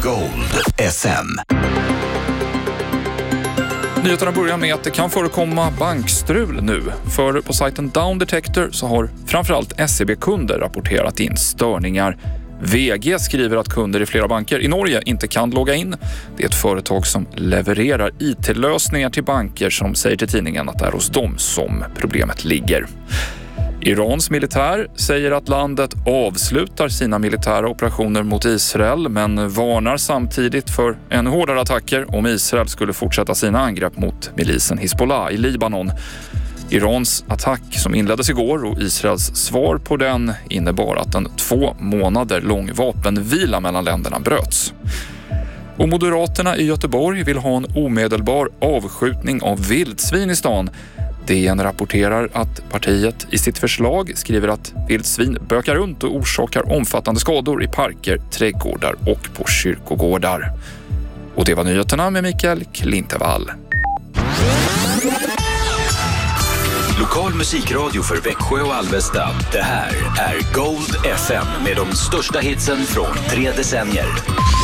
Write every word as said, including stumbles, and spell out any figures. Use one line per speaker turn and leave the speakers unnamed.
Gold F M.
Nyheterna börjar med att det kan förekomma bankstrul nu. För på sajten Down Detector så har framförallt S E B-kunder rapporterat in störningar. V G skriver att kunder i flera banker i Norge inte kan logga in. Det är ett företag som levererar I T-lösningar till banker som säger till tidningen att det är hos dem som problemet ligger. Irans militär säger att landet avslutar sina militära operationer mot Israel men varnar samtidigt för ännu hårdare attacker om Israel skulle fortsätta sina angrepp mot milisen Hezbollah i Libanon. Irans attack som inleddes igår och Israels svar på den innebar att en två månader lång vapenvila mellan länderna bröts. Och Moderaterna i Göteborg vill ha en omedelbar avskjutning av vildsvin i stan. D N rapporterar att partiet i sitt förslag skriver att vildsvin bökar runt och orsakar omfattande skador i parker, trädgårdar och på kyrkogårdar. Och det var nyheterna med Mikael Klintevall.
Lokal musikradio för Växjö och Alvesta. Det här är Gold F M med de största hitsen från tre decennier.